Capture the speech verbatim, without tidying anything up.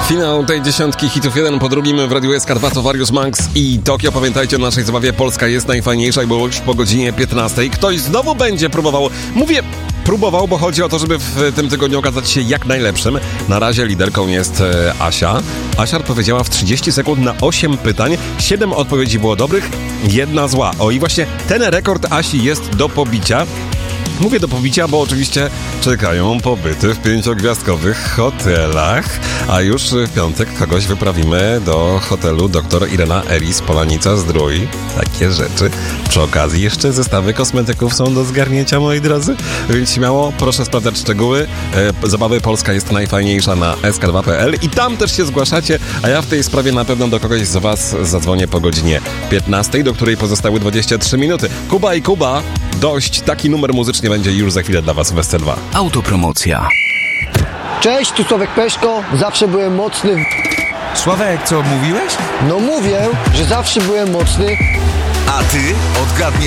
Finał tej dziesiątki hitów jeden po drugim w Radiu S K dwa to Warius Manx i Tokio. Pamiętajcie o naszej zabawie Polska jest najfajniejsza i było już po godzinie piętnastej. Ktoś znowu będzie próbował, mówię próbował, bo chodzi o to, żeby w tym tygodniu okazać się jak najlepszym. Na razie liderką jest e, Asia. Asia odpowiedziała w trzydzieści sekund na osiem pytań. siedem odpowiedzi było dobrych, jedna zła. O i właśnie ten rekord Asi jest do pobicia. Mówię do pobicia, bo oczywiście czekają pobyty w pięciogwiazdkowych hotelach, a już w piątek kogoś wyprawimy do hotelu dr Irena Eris Polanica Zdrój. Takie rzeczy. Przy okazji jeszcze zestawy kosmetyków są do zgarnięcia, moi drodzy, więc śmiało proszę sprawdzać szczegóły. E, zabawy Polska jest najfajniejsza na S K dwa kropka P L i tam też się zgłaszacie, a ja w tej sprawie na pewno do kogoś z was zadzwonię po godzinie piętnastej, do której pozostały dwadzieścia trzy minuty. Kuba i Kuba, dość, taki numer muzyczny będzie już za chwilę dla was w S C dwa. Autopromocja. Cześć, tu Sławek Peszko. Zawsze byłem mocny w... Sławek, co mówiłeś? No mówię, że zawsze byłem mocny. A ty odgadnij